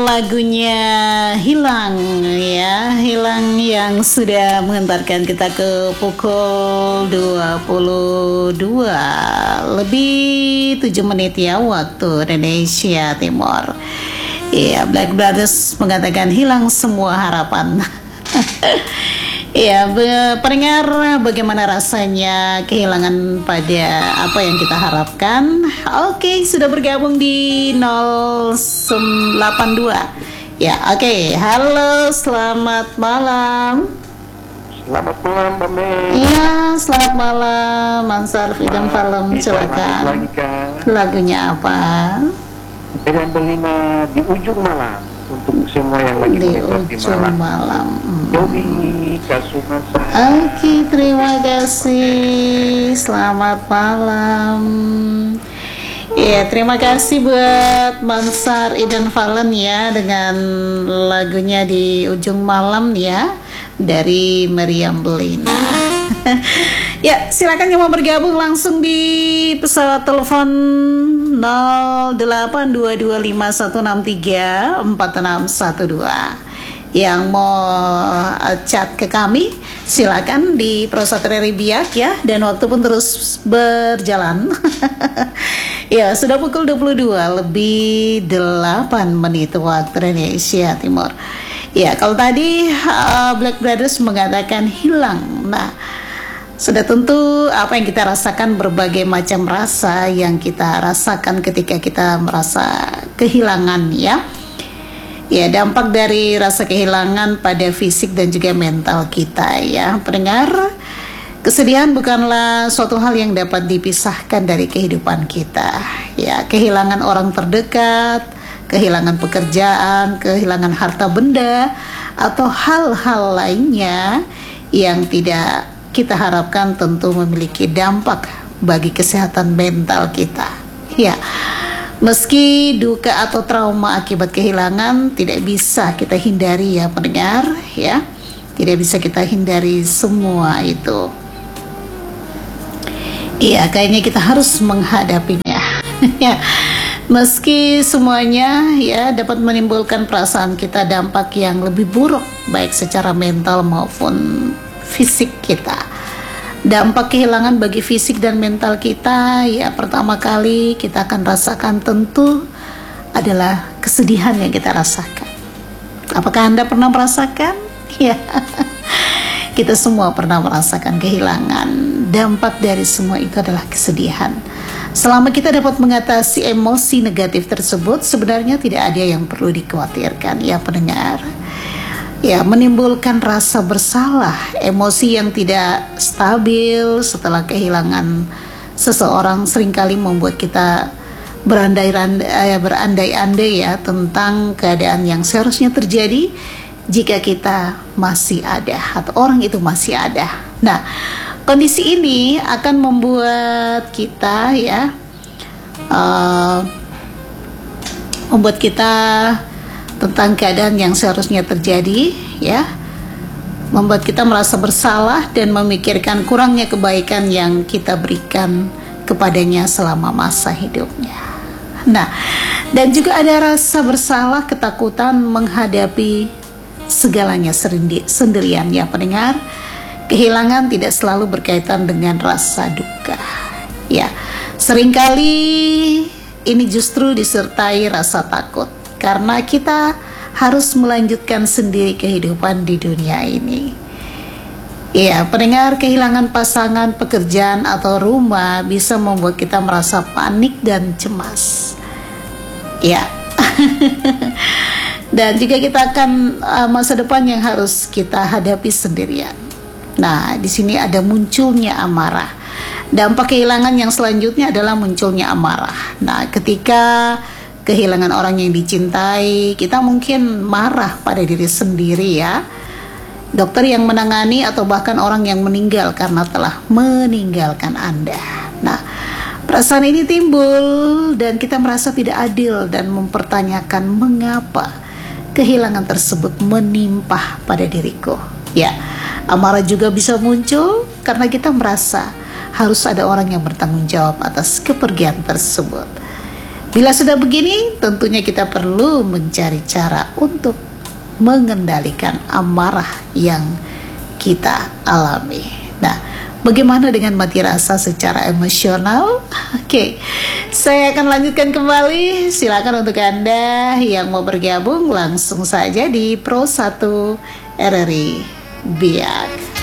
lagunya Hilang ya, Hilang yang sudah mengantarkan kita ke pukul 22 lebih 7 menit ya waktu Indonesia Timur. Ya, Black Brothers mengatakan hilang semua harapan. Ya, pendengar, bagaimana rasanya kehilangan pada apa yang kita harapkan? Oke, sudah bergabung di 082. Ya, oke. Halo, selamat malam. Selamat malam, Mbak Mei. Iya, selamat malam, Mansar Fidam Falem, silakan. Lagunya apa? Dengan Belina di ujung malam untuk semua yang lagi Di menikmati ujung malam. Yobi Kasumasa. Oke, terima kasih. Selamat malam. Ya, terima kasih buat Mansar Idan Valen ya dengan lagunya di ujung malam ya dari Meriam Belina. Ya, silakan yang mau bergabung langsung di pesawat telepon 082251634612. Yang mau chat ke kami silakan di Prosatria Biak ya, dan waktu pun terus berjalan. Ya, sudah pukul 22 lebih 8 menit waktu Indonesia Timur. Ya, kalau tadi Black Brothers mengatakan hilang. Nah, sudah tentu apa yang kita rasakan, berbagai macam rasa yang kita rasakan ketika kita merasa kehilangan ya. Ya, dampak dari rasa kehilangan pada fisik dan juga mental kita ya. Pendengar, kesedihan bukanlah suatu hal yang dapat dipisahkan dari kehidupan kita. Ya, kehilangan orang terdekat, kehilangan pekerjaan, kehilangan harta benda, atau hal-hal lainnya yang tidak kita harapkan tentu memiliki dampak bagi kesehatan mental kita. Ya, meski duka atau trauma akibat kehilangan tidak bisa kita hindari ya pendengar ya. Tidak bisa kita hindari semua itu. Iya, kayaknya kita harus menghadapinya. Ya. Meski semuanya ya dapat menimbulkan perasaan kita dampak yang lebih buruk baik secara mental maupun fisik kita. Dampak kehilangan bagi fisik dan mental kita ya, pertama kali kita akan rasakan tentu adalah kesedihan yang kita rasakan. Apakah Anda pernah merasakan? Ya, kita semua pernah merasakan kehilangan. Dampak dari semua itu adalah kesedihan. Selama kita dapat mengatasi emosi negatif tersebut, sebenarnya tidak ada yang perlu dikhawatirkan ya pendengar. Ya, menimbulkan rasa bersalah, emosi yang tidak stabil setelah kehilangan seseorang seringkali membuat kita berandai-andai ya tentang keadaan yang seharusnya terjadi jika kita masih ada atau orang itu masih ada. Nah, kondisi ini akan membuat kita ya membuat kita tentang keadaan yang seharusnya terjadi ya, membuat kita merasa bersalah dan memikirkan kurangnya kebaikan yang kita berikan kepadanya selama masa hidupnya. Nah, dan juga ada rasa bersalah, ketakutan menghadapi segalanya sendirian ya pendengar. Kehilangan tidak selalu berkaitan dengan rasa duka ya. Seringkali ini justru disertai rasa takut karena kita harus melanjutkan sendiri kehidupan di dunia ini. Ya, pendengar, kehilangan pasangan, pekerjaan, atau rumah bisa membuat kita merasa panik dan cemas. Ya. Dan juga kita akan masa depan yang harus kita hadapi sendirian. Nah, di sini ada munculnya amarah. Dampak kehilangan yang selanjutnya adalah munculnya amarah. Nah, ketika kehilangan orang yang dicintai, kita mungkin marah pada diri sendiri ya. Dokter yang menangani atau bahkan orang yang meninggal karena telah meninggalkan Anda. Nah, perasaan ini timbul dan kita merasa tidak adil dan mempertanyakan mengapa kehilangan tersebut menimpa pada diriku. Ya, amarah juga bisa muncul karena kita merasa harus ada orang yang bertanggung jawab atas kepergian tersebut. Bila sudah begini, tentunya kita perlu mencari cara untuk mengendalikan amarah yang kita alami. Nah, bagaimana dengan mati rasa secara emosional? Oke, saya akan lanjutkan kembali. Silakan untuk Anda yang mau bergabung langsung saja di Pro 1 RRI Biak.